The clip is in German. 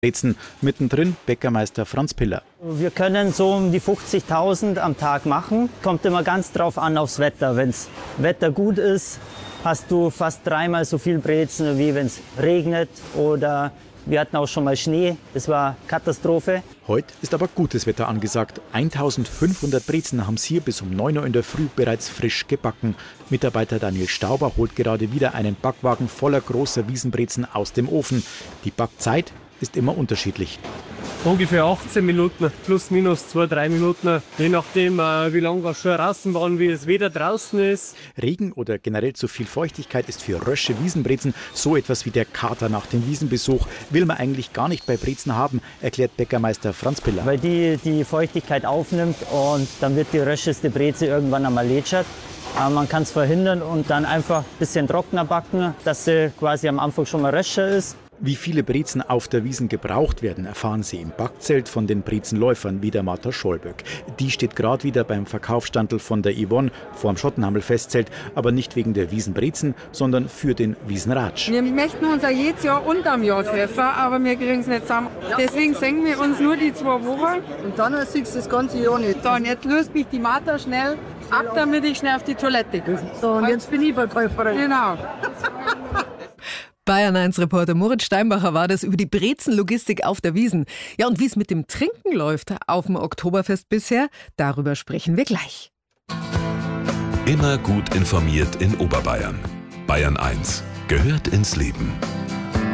Brezen. Mittendrin Bäckermeister Franz Piller. Wir können so um die 50.000 am Tag machen. Kommt immer ganz drauf an aufs Wetter. Wenn das Wetter gut ist, hast du fast dreimal so viel Brezen, wie wenn es regnet oder wir hatten auch schon mal Schnee. Das war Katastrophe. Heute ist aber gutes Wetter angesagt. 1500 Brezen haben sie hier bis um 9 Uhr in der Früh bereits frisch gebacken. Mitarbeiter Daniel Stauber holt gerade wieder einen Backwagen voller großer Wiesenbrezen aus dem Ofen. Die Backzeit ist immer unterschiedlich. Ungefähr 18 Minuten, plus minus 2-3 Minuten, je nachdem, wie lange wir schon draußen waren, wie das Wetter draußen ist. Regen oder generell zu viel Feuchtigkeit ist für Rösche Wiesenbrezen so etwas wie der Kater nach dem Wiesenbesuch. Will man eigentlich gar nicht bei Brezen haben, erklärt Bäckermeister Franz Piller. Weil die Feuchtigkeit aufnimmt und dann wird die röscheste Breze irgendwann einmal lätschert. Man kann es verhindern und dann einfach ein bisschen trockener backen, dass sie quasi am Anfang schon mal röscher ist. Wie viele Brezen auf der Wiesn gebraucht werden, erfahren Sie im Backzelt von den Brezenläufern wie der Martha Scholböck. Die steht gerade wieder beim Verkaufsstandl von der Yvonne vorm Schottenhamel-Festzelt, aber nicht wegen der Wiesenbrezen, sondern für den Wiesenratsch. Wir möchten unser jedes Jahr unterm Jahr treffen, aber wir kriegen es nicht zusammen. Deswegen senken wir uns nur die 2 Wochen. Und dann siehst du das ganze Jahr nicht. So, und jetzt löst mich die Martha schnell ab, damit ich schnell auf die Toilette gehe. So, und jetzt bin ich Verkäuferin. Genau. Bayern 1 Reporter Moritz Steinbacher war das über die Brezenlogistik auf der Wiesn. Ja, und wie es mit dem Trinken läuft auf dem Oktoberfest bisher, darüber sprechen wir gleich. Immer gut informiert in Oberbayern. Bayern 1 gehört ins Leben.